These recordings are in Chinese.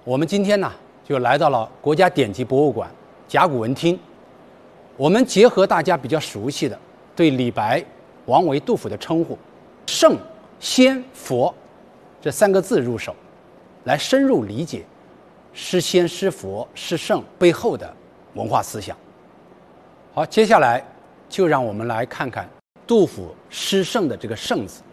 我们今天呢，就来到了国家典籍博物馆甲骨文厅。我们结合大家比较熟悉的对李白、王维、杜甫的称呼“圣、先、佛”这三个字入手，来深入理解诗仙、诗佛、诗圣背后的文化思想。好，接下来就让我们来看看杜甫诗圣的这个“圣”字。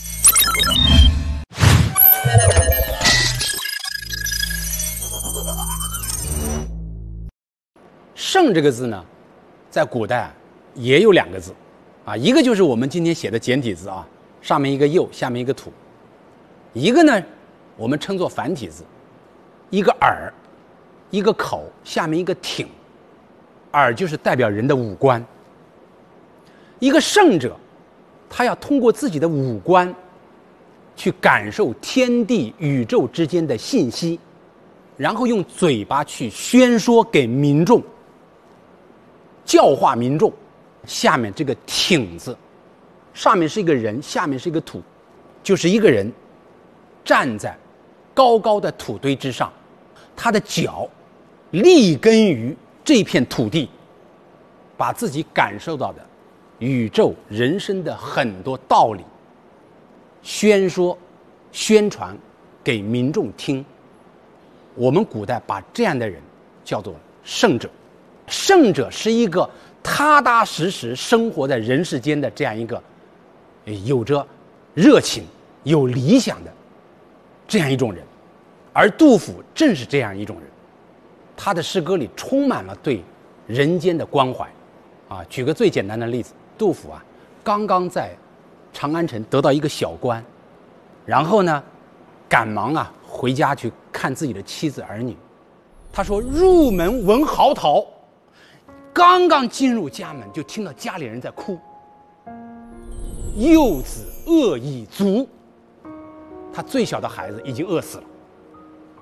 圣这个字呢，在古代也有两个字，一个就是我们今天写的简体字啊，上面一个右，下面一个土；一个呢，我们称作繁体字，一个耳，一个口，下面一个挺。耳就是代表人的五官。一个圣者，他要通过自己的五官，去感受天地宇宙之间的信息，然后用嘴巴去宣说给民众。教化民众。下面这个挺字，上面是一个人，下面是一个土，就是一个人站在高高的土堆之上，他的脚立根于这片土地，把自己感受到的宇宙人生的很多道理宣说宣传给民众听。我们古代把这样的人叫做圣者。圣者是一个踏踏实实生活在人世间的这样一个有着热情有理想的这样一种人，而杜甫正是这样一种人。他的诗歌里充满了对人间的关怀举个最简单的例子，杜甫刚刚在长安城得到一个小官，然后呢赶忙回家去看自己的妻子儿女。他说入门闻嚎啕，刚刚进入家门就听到家里人在哭，幼子饿已卒，他最小的孩子已经饿死了。